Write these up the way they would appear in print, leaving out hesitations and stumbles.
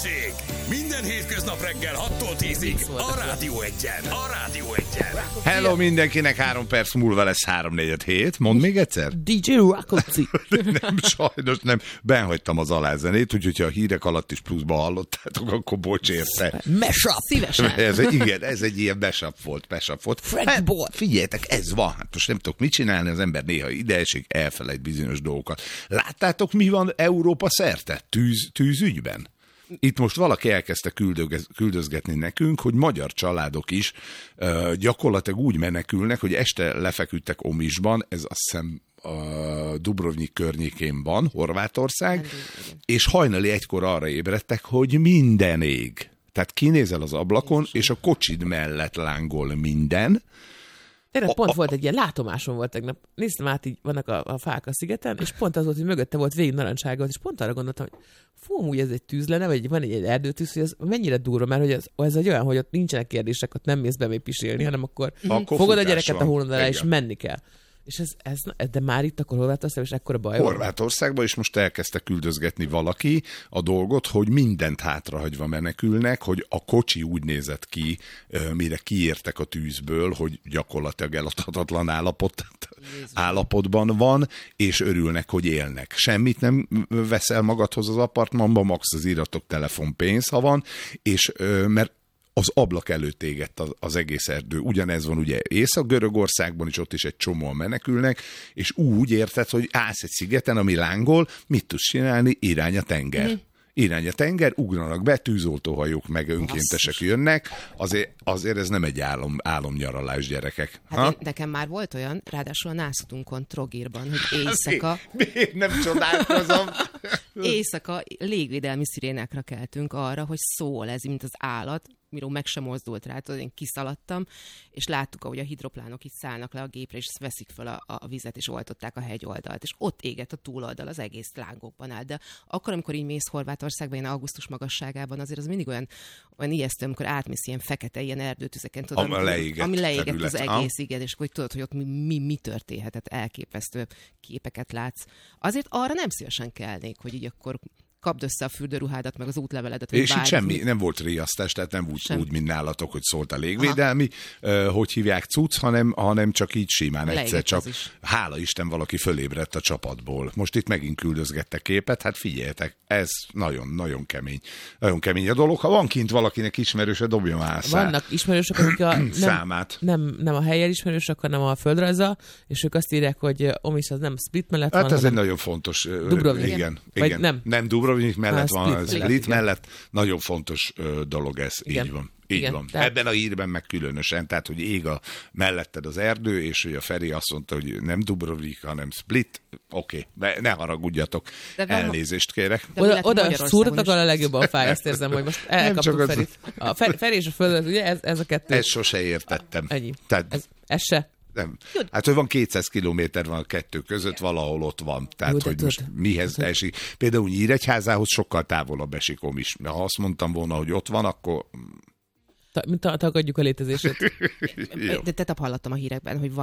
Balázsék! Minden hétköznap reggel 6-tól 10-ig a Rádió 1-en. A Rádió 1-en. Hello mindenkinek, 3 perc múlva lesz 3-4-7. Mondd még egyszer. DJ Rakoci. Nem, sajnos nem. Benhagytam az alázenét, úgyhogy ha a hírek alatt is pluszba hallottátok, akkor bocs érte. Mashup. Szívesen. Ez egy ilyen mashup volt. French boy. Figyeljetek, ez van. Hát most nem tudok mit csinálni, az ember néha ide esik, elfelejt bizonyos dolgokat. Láttátok, mi van Európa szerte tűzügyben? Itt most valaki elkezdte küldözgetni nekünk, hogy magyar családok is gyakorlatilag úgy menekülnek, hogy este lefeküdtek Omisban, ez azt hiszem Dubrovnik környékén van, Horvátország, és hajnali 1-kor arra ébredtek, hogy minden ég. Tehát kinézel az ablakon, és a kocsid mellett lángol minden. Tényleg pont volt egy ilyen látomásom volt tegnap. Néztem át, így vannak a fák a szigeten, és pont az volt, hogy mögötte volt végig narancsága, és pont arra gondoltam, hogy úgy ez egy tűz lenne, vagy van egy erdőtűz, hogy ez mennyire durva, mert hogy ez egy olyan, hogy ott nincsenek kérdések, ott nem mész be még pisilni, hanem akkor fogod a gyereket a hónod alá, és menni kell. És de már itt akkor Horvátországban, és ekkora baj van. Horvátországban is most elkezdte küldözgetni valaki a dolgot, hogy mindent hátrahagyva menekülnek, hogy a kocsi úgy nézett ki, mire kiértek a tűzből, hogy gyakorlatilag eladhatatlan állapotban van, és örülnek, hogy élnek. Semmit nem veszel magadhoz az apartmanba, max az iratok telefonpénz, ha van, és mert az ablak előtt égett az egész erdő. Ugyanez van ugye Észak-Görögországban is, ott is egy csomóan menekülnek, és úgy érted, hogy állsz egy szigeten, ami lángol, mit tudsz csinálni? Irány a tenger. Irány a tenger, ugranak be, tűzoltóhajók meg önkéntesek jönnek, azért ez nem egy álomnyaralás, gyerekek. Hát nekem már volt olyan, ráadásul a Nászutunkon, Trogirban, hogy éjszaka... Miért nem csodálkozom? Éjszaka légvédelmi szirénákra keltünk arra, hogy szól ez, mint az állat, miről meg sem mozdult rá, tudod, én kiszaladtam, és láttuk, ahogy a hidroplánok itt szállnak le a gépre, és veszik fel a vizet, és oltották a hegyoldalt, és ott égett a túloldal, az egész lángokban áll. De akkor, amikor így mész Horvátországban, ilyen augusztus magasságában, azért az mindig olyan ijesztő, amikor átmész ilyen fekete, ilyen erdőtüzeken, tudod, ami leégett az egész, igen, és hogy tudod, hogy ott mi történhetett, elképesztő képeket látsz. Azért arra nem szívesen kelnék, hogy így akkor kapd össze a fürdőruhádat, meg az útleveledet. És itt semmi, nem volt riasztás, tehát nem úgy, mint nálatok, hogy szólt a légvédelmi, hogy hívják cucc, hanem csak így simán egyszer csak. Hála Isten, valaki fölébredt a csapatból. Most itt megint küldözgettek képet, hát figyeljetek, ez nagyon kemény. Nagyon kemény a dolog. Ha van kint valakinek ismerőse, dobja már Vannak ismerősök, akik számát. Nem a helyen ismerősök, hanem a földrajza, és ők azt írják, hogy Omis az nem Split mellett hát van. Hát ez egy nagyon fontos. Dubrovnik. Igen. Nem Dubrovnik mellett van, Split mellett. Nagyon fontos dolog ez, igen. Így van. Igen, így van. Tehát... Ebben a hírben meg különösen, tehát, hogy ég melletted az erdő, és hogy a Feri azt mondta, hogy nem Dubrovnik, hanem Split. Oké, ne haragudjatok, elnézést kérek. Oda szúrtak a legjobban fáj, ezt érzem, hogy most elkaptuk Ferit. A Feri és a Föld, ugye ez a kettő. Ezt sose értettem. Ennyi. Tehát... Ez se. Nem. Hát, hogy van 200 kilométer van a kettő között, valahol ott van. Tehát, hogy most mihez esik. Például Nyíregyházához sokkal távolabb esik Omis. Ha azt mondtam volna, hogy ott van, akkor... Tagadjuk a létezését. De tetap hallottam a hírekben, hogy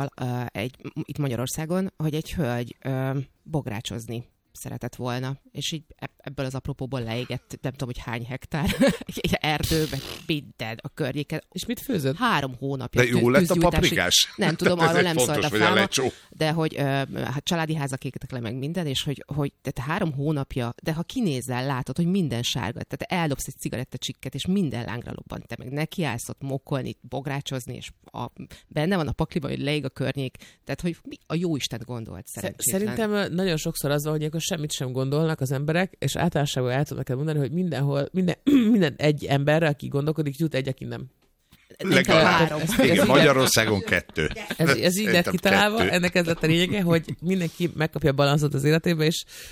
itt Magyarországon, hogy egy hölgy bográcsozni szeretett volna, és így ebből az apropóból leégett, nem tudom, hogy hány hektár erdőbe, minden a környéken. És mit főzött? 3 hónapja. De jó lett a paprikás? Nem tudom, arról nem szólt a fáma, a de hogy hát családi házak égtek le meg minden, és hogy tehát 3 hónapja, de ha kinézel, látod, hogy minden sárga, tehát eldobsz egy cigarettacsikket, és minden lángra lobbant, te meg nekiállsz ott mokolni, bográcsozni, és benne van a pakliban, hogy leég a környék, tehát hogy a jóisten gondolt szerencsétlen. Szerintem nagyon sokszor az van, hogy akkor semmit sem gondolnak az emberek, és általánosságban el tudnak mondani, hogy minden egy emberre, aki gondolkodik, jut egy, aki nem. Legalább 3. Igen, Magyarországon 2. Ez így lett kitalálva, ennek ez lett a lényege, hogy mindenki megkapja a balanszot az életébe, és